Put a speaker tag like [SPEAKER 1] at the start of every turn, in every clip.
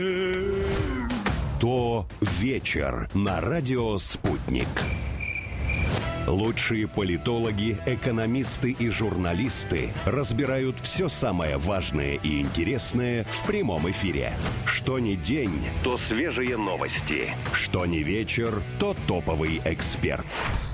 [SPEAKER 1] То вечер на радио «Спутник». Лучшие политологи, экономисты и журналисты разбирают все самое важное и интересное в прямом эфире. Что ни день, то свежие новости. Что ни вечер, то топовый эксперт.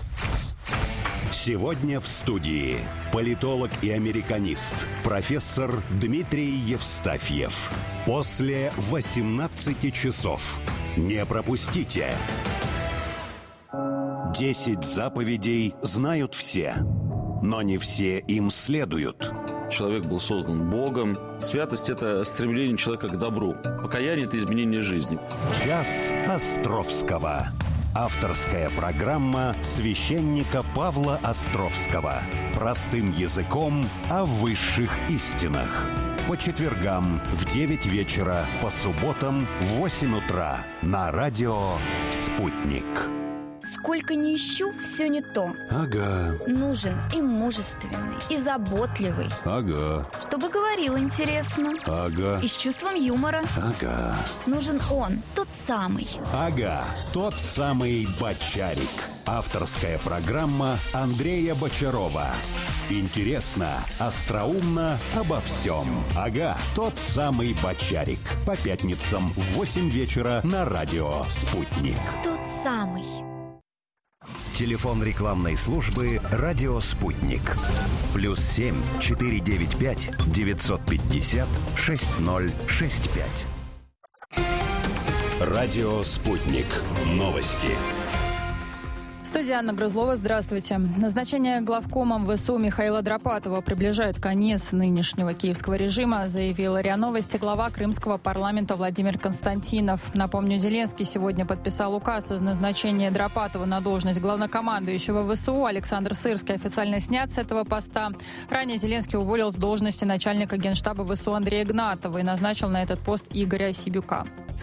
[SPEAKER 1] Сегодня в студии политолог и американист, профессор Дмитрий Евстафьев. После 18 часов. Не пропустите. 10 заповедей знают все, но не все им следуют.
[SPEAKER 2] Человек был создан Богом. Святость – это стремление человека к добру. Покаяние – это изменение жизни.
[SPEAKER 1] Час Островского. Авторская программа священника Павла Островского. Простым языком о высших истинах. По четвергам в 9 вечера, по субботам в 8 утра на радио «Спутник».
[SPEAKER 3] Сколько ни ищу, все не то.
[SPEAKER 1] Ага.
[SPEAKER 3] Нужен и мужественный, и заботливый.
[SPEAKER 1] Ага.
[SPEAKER 3] Чтобы говорил интересно.
[SPEAKER 1] Ага.
[SPEAKER 3] И с чувством юмора.
[SPEAKER 1] Ага.
[SPEAKER 3] Нужен он, тот самый.
[SPEAKER 1] Ага, тот самый Бочарик. Авторская программа Андрея Бочарова. Интересно, остроумно, обо всем. Ага, тот самый Бочарик. По пятницам в 8 вечера на радио «Спутник».
[SPEAKER 3] Тот самый.
[SPEAKER 1] Телефон рекламной службы «Радио Спутник». +7 495 950 6065. Радио Спутник. Новости.
[SPEAKER 4] Студия Анна Грузлова. Здравствуйте. Назначение главкомом ВСУ Михаила Драпатова приближает конец нынешнего киевского режима, заявил РИА Новости глава крымского парламента Владимир Константинов. Напомню, Зеленский сегодня подписал указ о назначении Драпатова на должность главнокомандующего ВСУ. Александр Сырский официально снят с этого поста. Ранее Зеленский уволил с должности начальника Генштаба ВСУ Андрея Гнатова и назначил на этот пост Игоря Сибюка.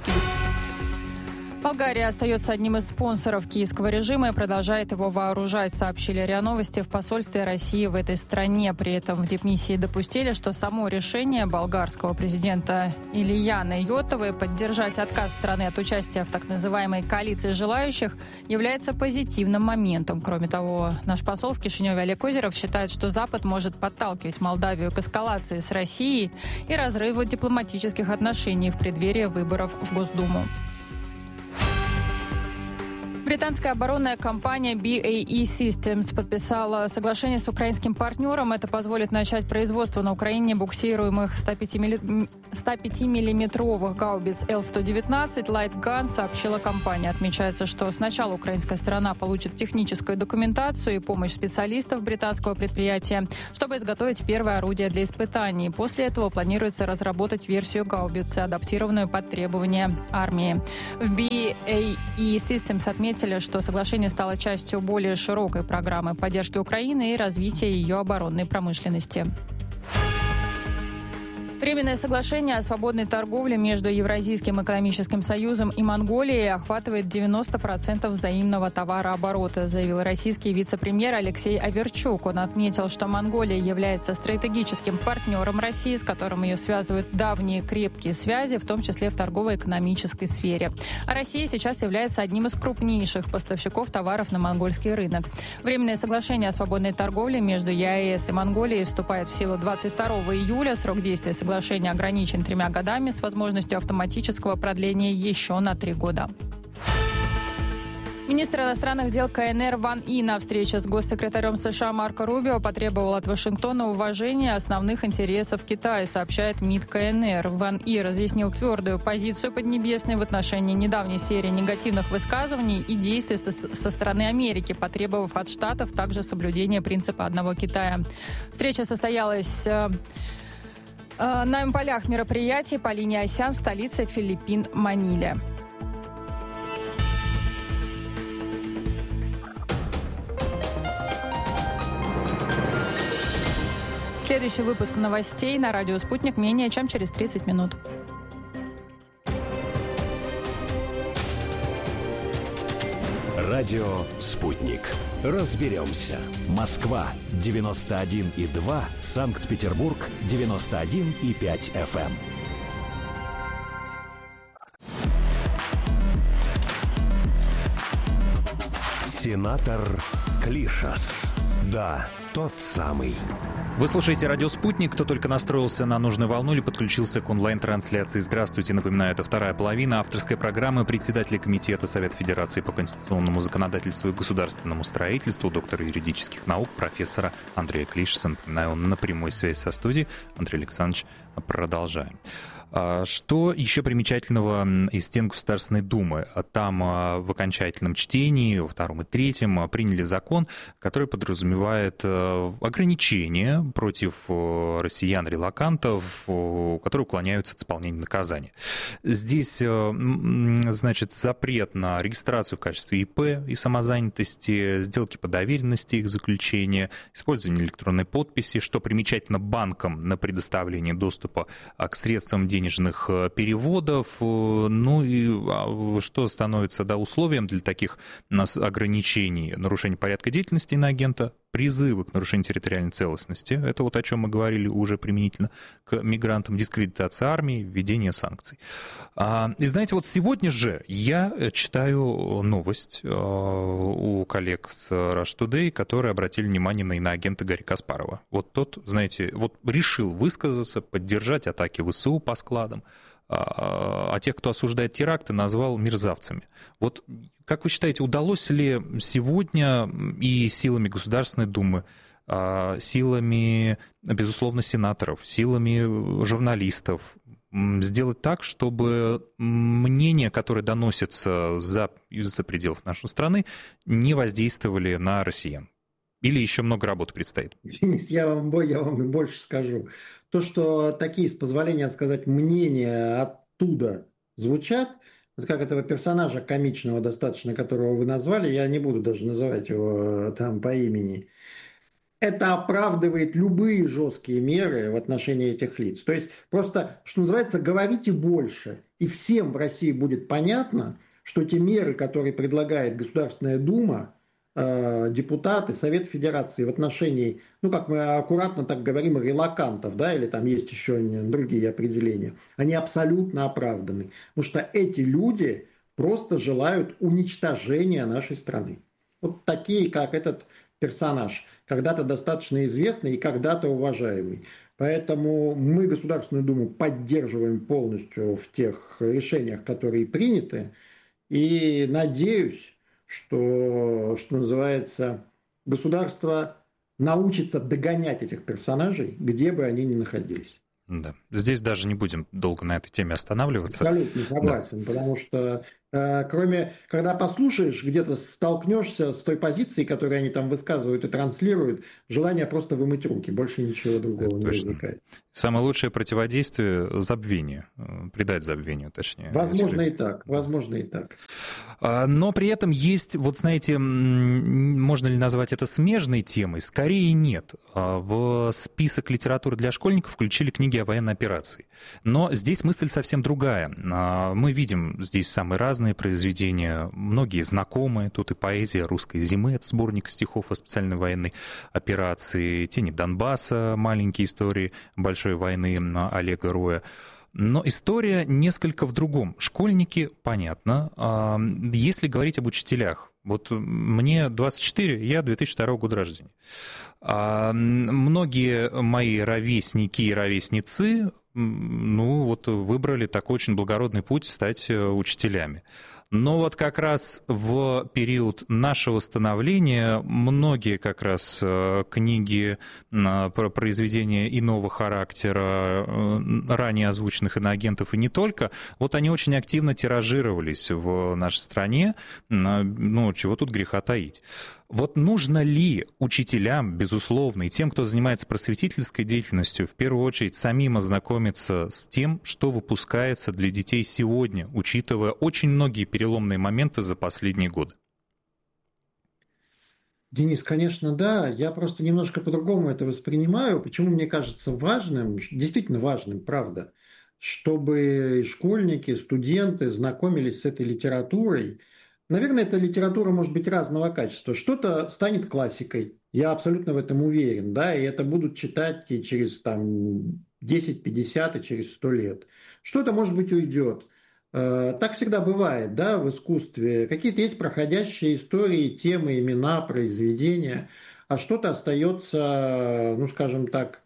[SPEAKER 4] Болгария остается одним из спонсоров киевского режима и продолжает его вооружать, сообщили РИА Новости в посольстве России в этой стране. При этом в дипмиссии допустили, что само решение болгарского президента Ильяна Йотовой поддержать отказ страны от участия в так называемой коалиции желающих является позитивным моментом. Кроме того, наш посол в Кишиневе Олег Озеров считает, что Запад может подталкивать Молдавию к эскалации с Россией и разрыву дипломатических отношений в преддверии выборов в Госдуму. Британская оборонная компания BAE Systems подписала соглашение с украинским партнером. Это позволит начать производство на Украине буксируемых 105-миллиметровых гаубиц Л-119 Light Gun, сообщила компания. Отмечается, что сначала украинская сторона получит техническую документацию и помощь специалистов британского предприятия, чтобы изготовить первое орудие для испытаний. После этого планируется разработать версию гаубицы, адаптированную под требования армии. В BAE Systems отметили, что соглашение стало частью более широкой программы поддержки Украины и развития ее оборонной промышленности. Временное соглашение о свободной торговле между Евразийским экономическим союзом и Монголией охватывает 90% взаимного товарооборота, заявил российский вице-премьер Алексей Аверчук. Он отметил, что Монголия является стратегическим партнером России, с которым ее связывают давние крепкие связи, в том числе в торгово-экономической сфере. А Россия сейчас является одним из крупнейших поставщиков товаров на монгольский рынок. Временное соглашение о свободной торговле между ЕАЭС и Монголией вступает в силу 22 июля. Срок действия соглашения ограничен 3 годами с возможностью автоматического продления еще на 3 года. Министр иностранных дел КНР Ван И на встрече с госсекретарем США Марко Рубио потребовал от Вашингтона уважения основных интересов Китая, сообщает МИД КНР. Ван И разъяснил твердую позицию Поднебесной в отношении недавней серии негативных высказываний и действий со стороны Америки, потребовав от Штатов также соблюдения принципа одного Китая. Встреча состоялась на полях мероприятий по линии Асян в столице Филиппин Маниле. Следующий выпуск новостей на радио «Спутник» менее чем через 30 минут.
[SPEAKER 1] Радио «Спутник». Разберемся. Москва 91,2, Санкт-Петербург 91,5 FM. Сенатор Клишас. Да, тот самый.
[SPEAKER 5] Вы слушаете «Радио Спутник». Кто только настроился на нужную волну или подключился к онлайн-трансляции. Здравствуйте. Напоминаю, это вторая половина авторской программы председателя Комитета Совета Федерации по конституционному законодательству и государственному строительству, доктора юридических наук, профессора Андрея Клишаса. Напоминаю, он на прямой связи со студией. Андрей Александрович, продолжаем. Что еще примечательного из стен Государственной Думы? Там в окончательном чтении, во втором и третьем, приняли закон, который подразумевает ограничения против россиян-релокантов, которые уклоняются от исполнения наказания. Здесь, значит, запрет на регистрацию в качестве ИП и самозанятости, сделки по доверенности их заключения, использование электронной подписи, что примечательно банкам на предоставление доступа к средствам денежных переводов, ну и что становится условием для таких ограничений: нарушение порядка деятельности иноагента, призывы к нарушению территориальной целостности, это вот о чем мы говорили уже применительно к мигрантам, дискредитация армии, введение санкций. И знаете, вот сегодня же я читаю новость у коллег с Rush Today, которые обратили внимание на иноагента Гарри Каспарова. Вот тот, знаете, вот решил высказаться, поддержать атаки ВСУ по складам, а тех, кто осуждает теракты, назвал мерзавцами. Вот как вы считаете, удалось ли сегодня и силами Государственной Думы, силами, безусловно, сенаторов, силами журналистов сделать так, чтобы мнения, которые доносятся из-за пределов нашей страны, не воздействовали на россиян? Или еще много работы предстоит?
[SPEAKER 6] Денис, я вам и больше скажу. То, что такие, с позволения сказать, мнения оттуда звучат, вот как этого персонажа комичного достаточно, которого вы назвали, я не буду даже называть его там по имени, это оправдывает любые жесткие меры в отношении этих лиц. То есть просто, что называется, говорите больше, и всем в России будет понятно, что те меры, которые предлагает Государственная Дума, депутаты, Совет Федерации в отношении, ну, как мы аккуратно так говорим, релокантов, да, или там есть еще другие определения, они абсолютно оправданы. Потому что эти люди просто желают уничтожения нашей страны. Вот такие, как этот персонаж, когда-то достаточно известный и когда-то уважаемый. Поэтому мы Государственную Думу поддерживаем полностью в тех решениях, которые приняты, и надеюсь, что называется, государство научится догонять этих персонажей, где бы они ни находились.
[SPEAKER 5] Да. Здесь даже не будем долго на этой теме останавливаться.
[SPEAKER 6] Абсолютно согласен, да. Потому что когда послушаешь, где-то столкнешься с той позицией, которую они там высказывают и транслируют, желание просто вымыть руки, больше ничего другого не возникает.
[SPEAKER 5] Самое лучшее противодействие – забвение, придать забвению, точнее.
[SPEAKER 6] Возможно и так, возможно и так.
[SPEAKER 5] Но при этом есть, вот знаете, можно ли назвать это смежной темой? Скорее нет. В список литературы для школьников включили книги о военной операции. Но здесь мысль совсем другая. Мы видим здесь самые разные произведения, многие знакомые. Тут и поэзия «Русской зимы», это сборник стихов о специальной военной операции, «Тени Донбасса», маленькие истории большой войны Олега Роя. Но история несколько в другом. Школьники, понятно. Если говорить об учителях, вот мне 24, я 2002 года рождения. Многие мои ровесники и ровесницы, выбрали такой очень благородный путь стать учителями. Но вот как раз в период нашего становления многие как раз книги, произведения иного характера, ранее озвученных иноагентов и не только, вот они очень активно тиражировались в нашей стране, чего тут греха таить. Вот нужно ли учителям, безусловно, и тем, кто занимается просветительской деятельностью, в первую очередь самим ознакомиться с тем, что выпускается для детей сегодня, учитывая очень многие переломные моменты за последние годы?
[SPEAKER 6] Денис, конечно, да. Я просто немножко по-другому это воспринимаю. Почему мне кажется важным, действительно важным, правда, чтобы школьники, студенты знакомились с этой литературой. Наверное, эта литература может быть разного качества. Что-то станет классикой, я абсолютно в этом уверен, да, и это будут читать и через 10-50, и через 100 лет. Что-то, может быть, уйдет. Так всегда бывает, да, в искусстве. Какие-то есть проходящие истории, темы, имена, произведения, а что-то остается, ну, скажем так,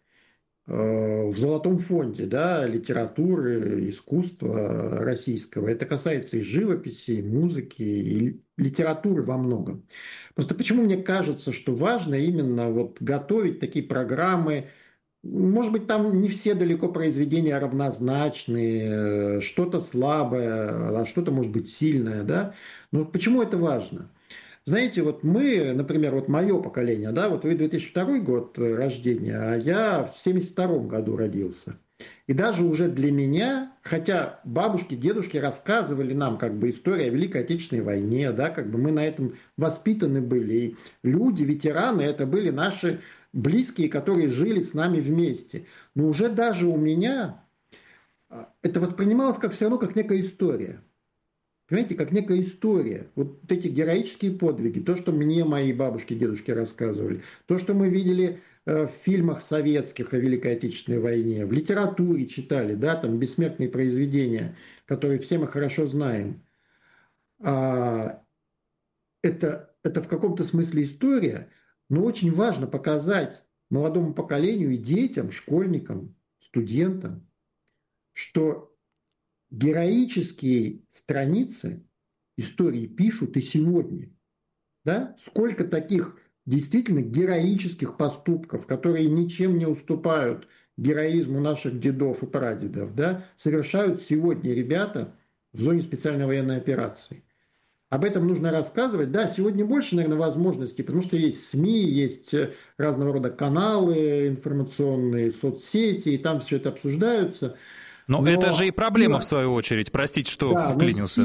[SPEAKER 6] в золотом фонде, да, литературы, искусства российского. Это касается и живописи, и музыки, и литературы во многом. Просто почему мне кажется, что важно именно вот готовить такие программы. Может быть, там не все далеко произведения равнозначные, что-то слабое, а что-то, может быть, сильное, да? Но вот почему это важно? Знаете, вот мы, например, вот мое поколение, да, вот вы 2002 год рождения, а я в 1972 году родился. И даже уже для меня, хотя бабушки, дедушки рассказывали нам как бы историю о Великой Отечественной войне, да, как бы мы на этом воспитаны были. И люди, ветераны, это были наши близкие, которые жили с нами вместе. Но уже даже у меня это воспринималось как все равно как некая история. Понимаете, как некая история. Вот эти героические подвиги, то, что мне мои бабушки, дедушки рассказывали, то, что мы видели в фильмах советских о Великой Отечественной войне, в литературе читали, да, там бессмертные произведения, которые все мы хорошо знаем. Это в каком-то смысле история, но очень важно показать молодому поколению и детям, школьникам, студентам, что героические страницы истории пишут и сегодня. Да? Сколько таких действительно героических поступков, которые ничем не уступают героизму наших дедов и прадедов, да, совершают сегодня ребята в зоне специальной военной операции. Об этом нужно рассказывать. Да, сегодня больше, наверное, возможностей, потому что есть СМИ, есть разного рода каналы информационные, соцсети, и там все это обсуждается.
[SPEAKER 5] Но это же и проблема, в свою очередь. Простите, что вклинился.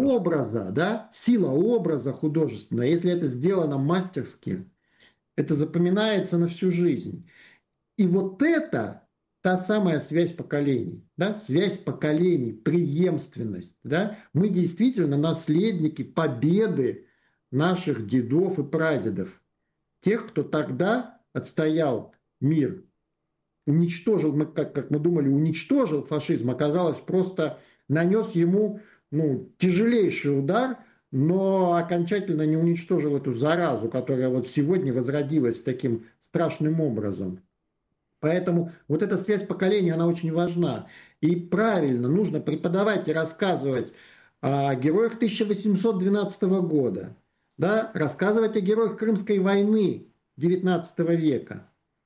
[SPEAKER 6] Сила образа художественная, если это сделано мастерски, это запоминается на всю жизнь. И вот это та самая связь поколений, да, связь поколений, преемственность. Да? Мы действительно наследники победы наших дедов и прадедов. Тех, кто тогда отстоял мир. Уничтожил, как мы думали, уничтожил фашизм, оказалось, просто нанес ему тяжелейший удар, но окончательно не уничтожил эту заразу, которая вот сегодня возродилась таким страшным образом. Поэтому вот эта связь поколений, она очень важна. И правильно, нужно преподавать и рассказывать о героях 1812 года, да, рассказывать о героях Крымской войны XIX века.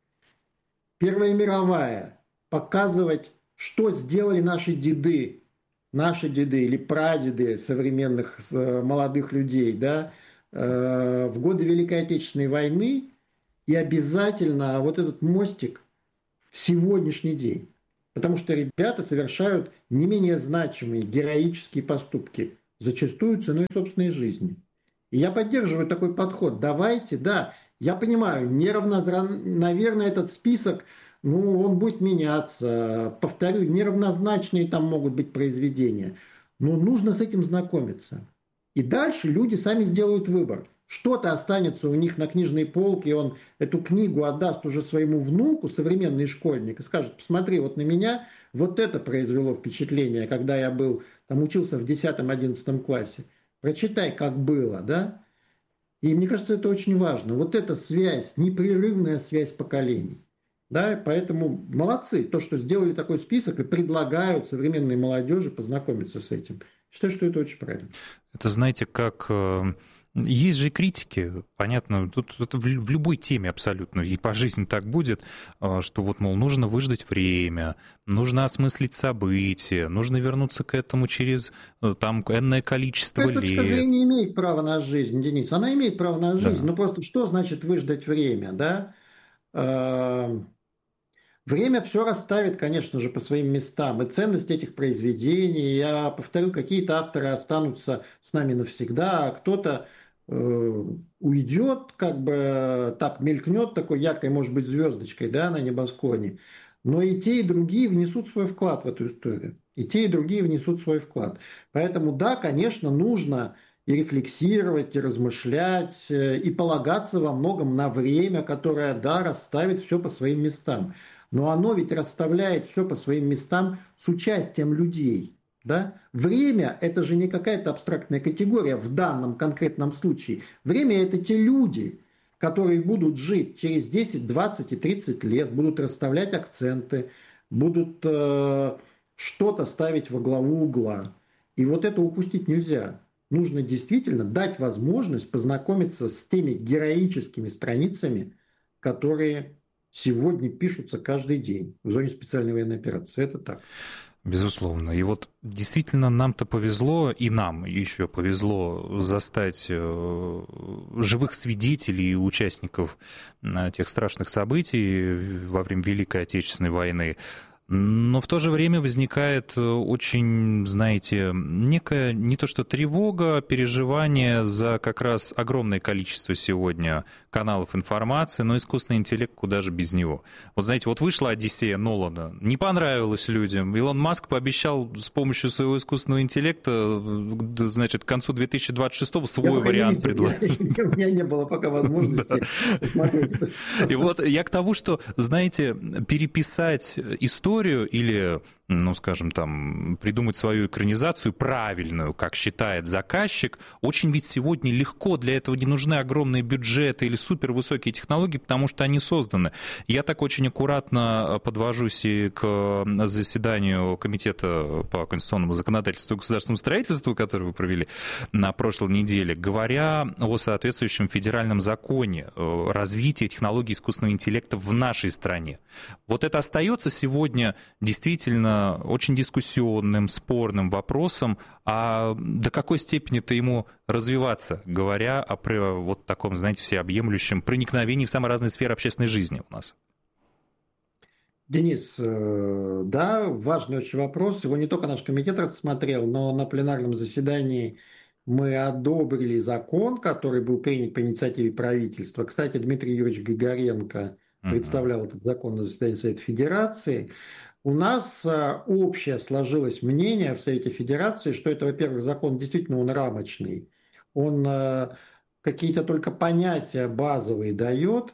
[SPEAKER 6] Первая мировая, показывать, что сделали наши деды или прадеды современных молодых людей, да, в годы Великой Отечественной войны, и обязательно вот этот мостик в сегодняшний день. Потому что ребята совершают не менее значимые героические поступки, зачастую ценой собственной жизни. И я поддерживаю такой подход. Давайте, да, я понимаю, наверное, этот список, он будет меняться. Повторю, неравнозначные там могут быть произведения. Но нужно с этим знакомиться. И дальше люди сами сделают выбор. Что-то останется у них на книжной полке, и он эту книгу отдаст уже своему внуку, современный школьник, и скажет: посмотри, вот на меня вот это произвело впечатление, когда я учился в 10-11 классе. Прочитай, как было, да? И мне кажется, это очень важно. Вот эта связь, непрерывная связь поколений. Да, поэтому молодцы, то, что сделали такой список и предлагают современной молодежи познакомиться с этим. Считаю, что это очень правильно.
[SPEAKER 5] Это, знаете, как... Есть же и критики, понятно, тут это в любой теме абсолютно, и по жизни так будет, что вот, мол, нужно выждать время, нужно осмыслить события, нужно вернуться к этому через там энное количество лет.
[SPEAKER 6] Точка зрения имеет право на жизнь, Денис, она имеет право на жизнь,
[SPEAKER 5] да.
[SPEAKER 6] Но просто что значит выждать время, да? Время все расставит, конечно же, по своим местам. И ценность этих произведений, я повторю, какие-то авторы останутся с нами навсегда, а кто-то уйдет, как бы так мелькнет такой яркой, может быть, звездочкой, да, на небосклоне. Но и те, и другие внесут свой вклад в эту историю. И те, и другие внесут свой вклад. Поэтому, да, конечно, нужно и рефлексировать, и размышлять, и полагаться во многом на время, которое, да, расставит все по своим местам. Но оно ведь расставляет все по своим местам с участием людей. Да? Время – это же не какая-то абстрактная категория в данном конкретном случае. Время – это те люди, которые будут жить через 10, 20 и 30 лет, будут расставлять акценты, будут что-то ставить во главу угла. И вот это упустить нельзя. Нужно действительно дать возможность познакомиться с теми героическими страницами, которые сегодня пишутся каждый день в зоне специальной военной операции. Это так.
[SPEAKER 5] Безусловно. И вот действительно нам-то повезло, и нам еще повезло застать живых свидетелей и участников тех страшных событий во время Великой Отечественной войны. Но в то же время возникает очень, знаете, некая не то что тревога, переживание за как раз огромное количество сегодня каналов информации, но искусственный интеллект куда же без него. Вот знаете, вот вышла «Одиссея» Нолана, не понравилось людям. Илон Маск пообещал с помощью своего искусственного интеллекта, значит, к концу 2026-го свой вариант предложить.
[SPEAKER 6] У меня не было пока возможности посмотреть.
[SPEAKER 5] И вот я к тому, что, знаете, переписать историю или, ну, скажем, там, придумать свою экранизацию правильную, как считает заказчик, очень ведь сегодня легко. Для этого не нужны огромные бюджеты или супервысокие технологии, потому что они созданы. Я так очень аккуратно подвожусь и к заседанию Комитета по конституционному законодательству и государственному строительству, который вы провели на прошлой неделе, говоря о соответствующем федеральном законе развития технологий искусственного интеллекта в нашей стране. Вот это остается сегодня действительно очень дискуссионным, спорным вопросом, а до какой степени-то ему развиваться, говоря о вот таком, знаете, всеобъемлющем проникновении в самые разные сферы общественной жизни у нас?
[SPEAKER 6] Денис, да, важный очень вопрос. Его не только наш комитет рассмотрел, но на пленарном заседании мы одобрили закон, который был принят по инициативе правительства. Кстати, Дмитрий Юрьевич Григоренко представлял этот закон на заседании Совета Федерации. У нас общее сложилось мнение в Совете Федерации, что это, во-первых, закон действительно он рамочный. Он какие-то только понятия базовые дает.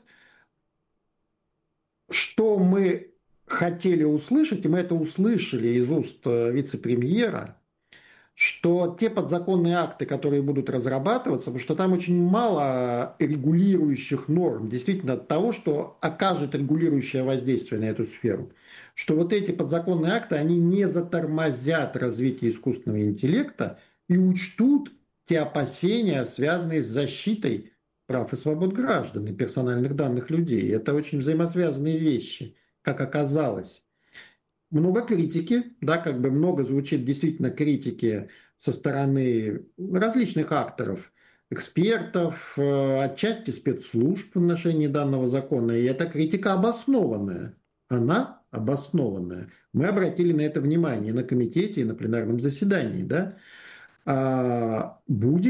[SPEAKER 6] Что мы хотели услышать, и мы это услышали из уст вице-премьера, что те подзаконные акты, которые будут разрабатываться, потому что там очень мало регулирующих норм, действительно от того, что окажет регулирующее воздействие на эту сферу, что вот эти подзаконные акты, они не затормозят развитие искусственного интеллекта и учтут те опасения, связанные с защитой прав и свобод граждан и персональных данных людей. Это очень взаимосвязанные вещи, как оказалось. Много критики, да, как бы много звучит действительно критики со стороны различных акторов, экспертов, отчасти спецслужб в отношении данного закона. И эта критика обоснованная. Она обоснованная. Мы обратили на это внимание и на комитете, и на пленарном заседании. Да? Будет